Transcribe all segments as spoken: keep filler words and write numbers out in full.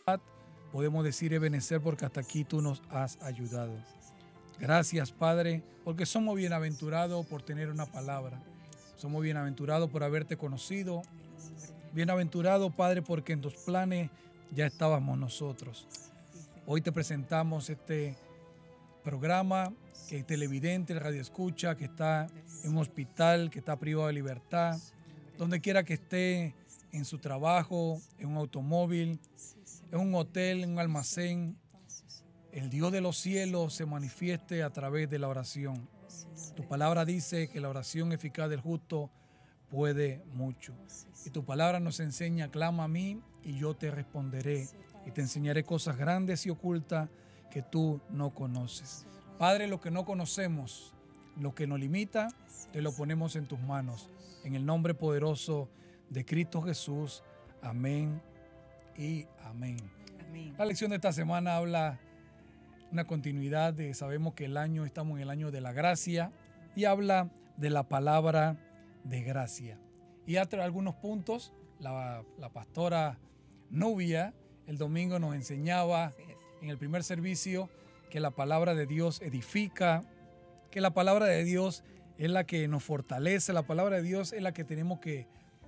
podemos decir Ebenezer porque hasta aquí tú nos has ayudado. Gracias, Padre, porque somos bienaventurados por tener una palabra. Somos bienaventurados por haberte conocido. Bienaventurados, Padre, porque en tus planes ya estábamos nosotros. Hoy te presentamos este programa, que el televidente, el radioescucha, que está en un hospital, que está privado de libertad, donde quiera que esté, en su trabajo, en un automóvil, en un hotel, en un almacén, el Dios de los cielos se manifieste a través de la oración. Tu palabra dice que la oración eficaz del justo puede mucho. Y tu palabra nos enseña, clama a mí y yo te responderé y te enseñaré cosas grandes y ocultas que tú no conoces. Padre, lo que no conocemos, lo que nos limita, te lo ponemos en tus manos. En el nombre poderoso de Cristo Jesús. Amén y amén. Amén. La lección de esta semana habla una continuidad de, sabemos que el año, estamos en el año de la gracia, y habla de la palabra de gracia. Y hasta algunos puntos, la, la pastora Nubia el domingo nos enseñaba en el primer servicio que la palabra de Dios edifica, que la palabra de Dios es la que nos fortalece, la palabra de Dios es la que tenemos que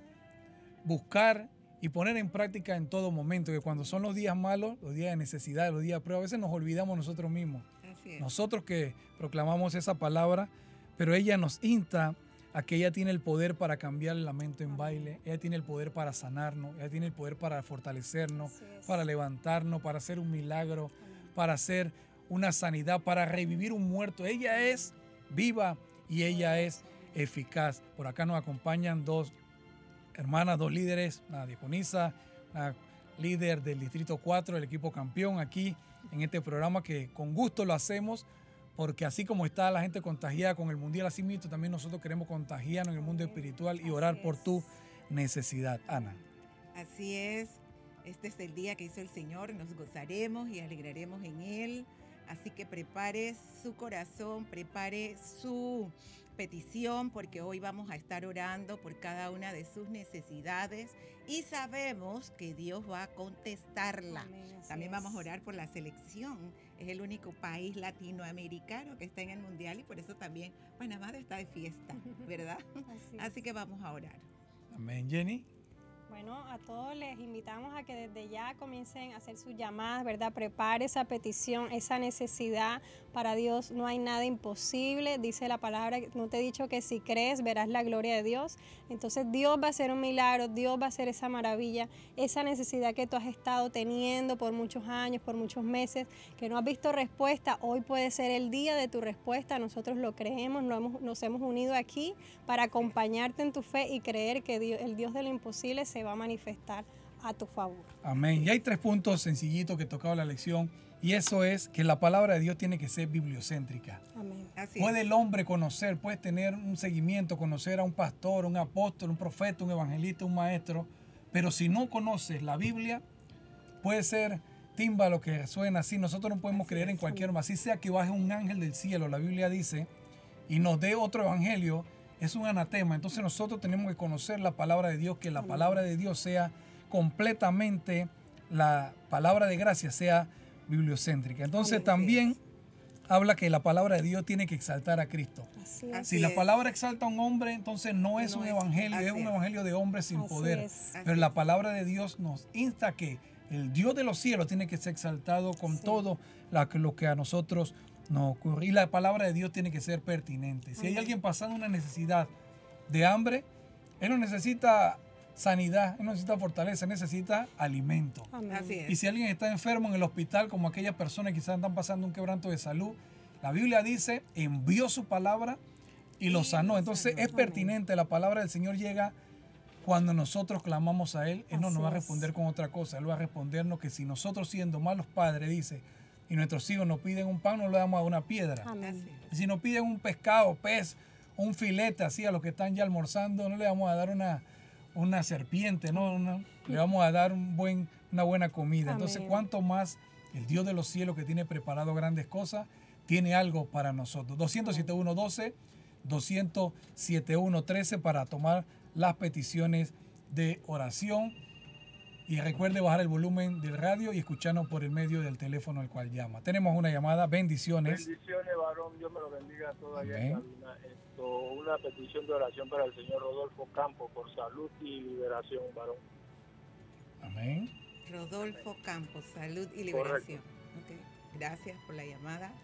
buscar y poner en práctica en todo momento, que cuando son los días malos, los días de necesidad, los días de prueba, a veces nos olvidamos nosotros mismos. Nosotros que proclamamos esa palabra, pero ella nos insta a que ella tiene el poder para cambiar el lamento en baile, ella tiene el poder para sanarnos, ella tiene el poder para fortalecernos, para levantarnos, para hacer un milagro, para hacer una sanidad, para revivir un muerto. Ella es viva y ella es eficaz. Por acá nos acompañan dos hermanas, dos líderes, una diaconisa, una líder del Distrito cuatro, el equipo campeón, aquí en este programa que con gusto lo hacemos, porque así como está la gente contagiada con el mundial, así mismo también nosotros queremos contagiarnos en el mundo espiritual y orar por tu necesidad. Ana. Así es, este es el día que hizo el Señor, nos gozaremos y alegraremos en Él. Así que prepare su corazón, prepare su petición, porque hoy vamos a estar orando por cada una de sus necesidades y sabemos que Dios va a contestarla. Amén, También es. Vamos a orar por la selección. Es el único país latinoamericano que está en el mundial y por eso también Panamá está de fiesta, ¿verdad? Así, Así que vamos a orar. Amén, Jenny. Bueno, a todos les invitamos a que desde ya comiencen a hacer sus llamadas, ¿verdad? Prepare esa petición, esa necesidad. Para Dios no hay nada imposible. Dice la palabra, no te he dicho que si crees verás la gloria de Dios. Entonces Dios va a hacer un milagro, Dios va a hacer esa maravilla, esa necesidad que tú has estado teniendo por muchos años, por muchos meses, que no has visto respuesta. Hoy puede ser el día de tu respuesta. Nosotros lo creemos, nos hemos, nos hemos unido aquí para acompañarte en tu fe y creer que Dios, el Dios de lo imposible se va a manifestar a tu favor. Amén. Y hay tres puntos sencillitos que tocaba la lección, y eso es que la palabra de Dios tiene que ser bibliocéntrica. Amén. Así puede es. El hombre conocer, puede tener un seguimiento, conocer a un pastor, un apóstol, un profeta, un evangelista, un maestro, pero si no conoces la Biblia, puede ser timba lo que suena así. Nosotros no podemos así creer es, en cualquier más. Así sea que baje un ángel del cielo, la Biblia dice, y nos dé otro evangelio, es un anatema. Entonces nosotros tenemos que conocer la palabra de Dios, que la palabra de Dios sea completamente, la palabra de gracia sea bibliocéntrica. Entonces Amén. También habla que la palabra de Dios tiene que exaltar a Cristo. Así es. Si la palabra exalta a un hombre, entonces no es no un es, evangelio, es un evangelio de hombres sin así poder. Es. Pero la palabra de Dios nos insta a que el Dios de los cielos tiene que ser exaltado con sí. todo lo que a nosotros no ocurre. Y la palabra de Dios tiene que ser pertinente. Si Amén. Hay alguien pasando una necesidad de hambre, él no necesita sanidad, él no necesita fortaleza, él necesita alimento. Así es. Y si alguien está enfermo en el hospital, como aquellas personas que quizás están pasando un quebranto de salud, la Biblia dice, envió su palabra y lo sanó. Entonces es pertinente, la palabra del Señor llega cuando nosotros clamamos a Él. Él no nos va a responder con otra cosa, Él va a respondernos que si nosotros siendo malos padres, dice, y nuestros hijos nos piden un pan, no le damos a una piedra. Amén. Y si nos piden un pescado, pez, un filete, así a los que están ya almorzando, no le vamos a dar una, una serpiente, ¿no? Una, le vamos a dar un buen, una buena comida. Amén. Entonces, ¿cuánto más el Dios de los cielos, que tiene preparado grandes cosas, tiene algo para nosotros? doscientos setenta y uno doce, doscientos setenta y uno trece para tomar las peticiones de oración. Y recuerde bajar el volumen del radio y escucharnos por el medio del teléfono al cual llama. Tenemos una llamada. Bendiciones. Bendiciones, varón. Dios me lo bendiga a todos allá Amén. en cabina. Esto, una petición de oración para el señor Rodolfo Campos por salud y liberación, varón. Amén. Rodolfo Campos, salud y liberación. Okay. Gracias por la llamada.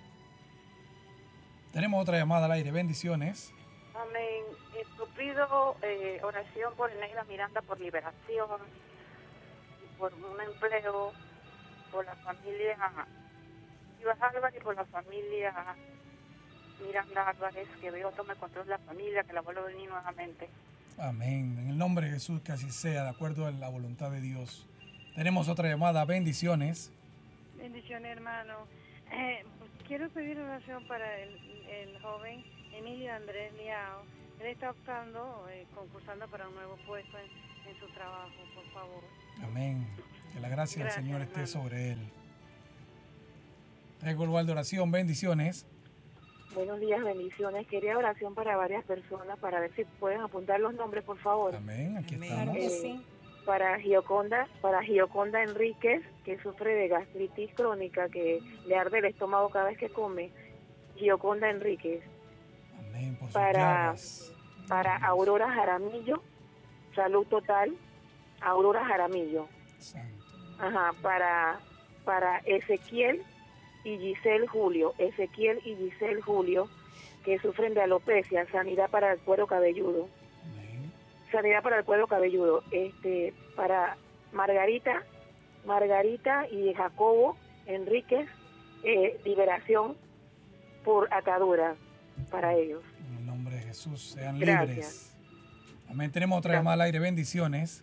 Tenemos otra llamada al aire. Bendiciones. Amén. Esto, pido eh, oración por Eneida Miranda por liberación, por un empleo, por la familia Ivas Álvarez y por la familia Miranda Álvarez, que veo tome control de la familia, que la vuelva a venir nuevamente. Amén. En el nombre de Jesús, que así sea, de acuerdo a la voluntad de Dios. Tenemos otra llamada. Bendiciones. Bendiciones, hermano. Eh, quiero pedir oración para el, el joven Emilio Andrés Liao. Él está optando, eh, concursando para un nuevo puesto en, en su trabajo, por favor. Amén. Que la gracia Gracias, del Señor esté hermano. sobre él. Traigo el lugar de oración. Bendiciones. Buenos días, bendiciones. Quería oración para varias personas, para ver si pueden apuntar los nombres, por favor. Amén. Aquí Amén. Claro estamos. que Eh, sí. Para Gioconda, para Gioconda Enríquez, que sufre de gastritis crónica, que le arde el estómago cada vez que come. Gioconda Enríquez. Amén. Por sus Para- llagas. Para Aurora Jaramillo, salud total. Aurora Jaramillo. Santo. Ajá, para, para Ezequiel y Giselle Julio. Ezequiel y Giselle Julio, que sufren de alopecia, sanidad para el cuero cabelludo. Amén. Sanidad para el cuero cabelludo. Este, para Margarita, Margarita y Jacobo Enríquez, eh, liberación por atadura para ellos. En el nombre de Jesús, sean Gracias. libres. Amén. Tenemos otra Gracias. llamada al aire. Bendiciones.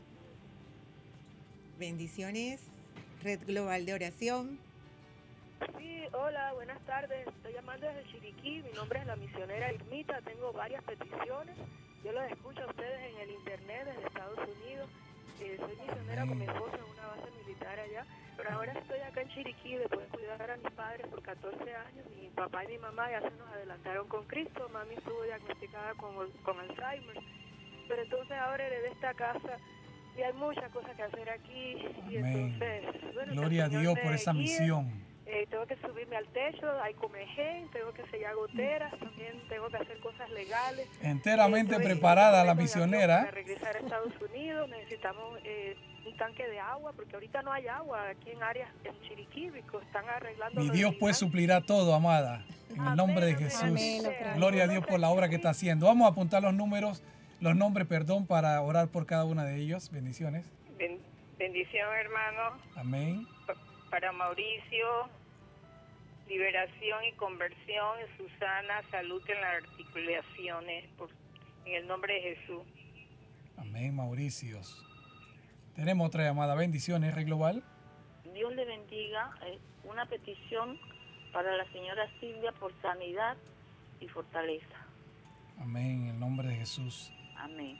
Bendiciones. Red Global de Oración. Sí, hola, buenas tardes. Estoy llamando desde Chiriquí. Mi nombre es la misionera Irmita. Tengo varias peticiones. Yo los escucho a ustedes en el internet desde Estados Unidos. Eh, soy misionera con mi esposa en una base militar allá. Pero ahora estoy acá en Chiriquí después de cuidar a mis padres por catorce años. Mi papá y mi mamá ya se nos adelantaron con Cristo. Mami estuvo diagnosticada con, con Alzheimer. Pero entonces ahora heredé esta casa y hay muchas cosas que hacer aquí. Y Amén. entonces, bueno, que Gloria a el Señor Dios me por esa guíe. misión. Eh, tengo que subirme al techo, hay comején, tengo que sellar goteras, también tengo que hacer cosas legales. Enteramente Estoy preparada la con avión Para misionera. regresar a Estados Unidos necesitamos eh, un tanque de agua, porque ahorita no hay agua aquí en áreas en Chiriquí, porque están arreglando. Mi lo Dios del pues Irán. suplirá todo, amada. En el Amén, nombre de amén, Jesús. Amén, lo creo. Gloria a Dios por la obra que está haciendo. Vamos a apuntar los números, los nombres, perdón, para orar por cada una de ellos. Bendiciones. Ben- bendición, hermano, Amén. para Mauricio, liberación y conversión, Susana, salud en las articulaciones, por, en el nombre de Jesús. Amén, Mauricios. Tenemos otra llamada. Bendiciones, Red Global. Dios le bendiga. Eh, una petición para la señora Silvia por sanidad y fortaleza. Amén, en el nombre de Jesús. Amén.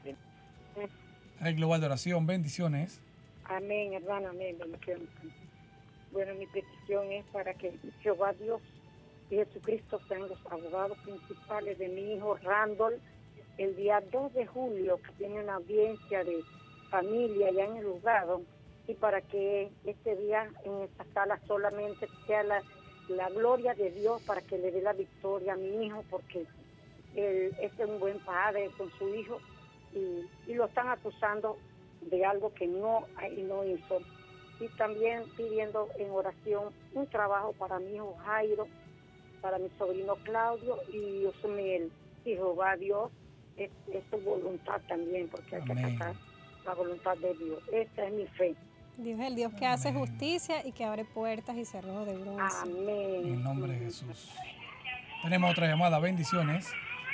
Red Global de Oración. Bendiciones. Amén, hermano, amén, bendiciones. Bueno, mi petición es para que Jehová Dios y Jesucristo sean los abogados principales de mi hijo Randall el día dos de julio, que tiene una audiencia de familia allá en el juzgado, y para que este día en esta sala solamente sea la, la gloria de Dios, para que le dé la victoria a mi hijo, porque él es un buen padre con su hijo y, y lo están acusando de algo que no, y no hizo. Y también pidiendo en oración un trabajo para mi hijo Jairo, para mi sobrino Claudio y Osmiel. Y Jehová Dios, es, es su voluntad también, porque hay que Amén. acatar la voluntad de Dios. Esta es mi fe. Dios es el Dios que hace Amén. justicia y que abre puertas y cerrojos de bronce. Amén. En el nombre de Jesús. Tenemos otra llamada. Bendiciones.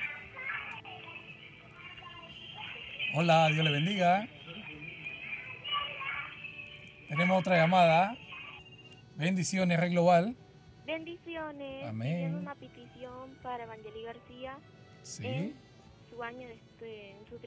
Hola, Dios le bendiga. Tenemos otra llamada. Bendiciones, Red Global. Bendiciones. Amén. Tengo una petición para Evangeli García. Sí. En su año de, este, en su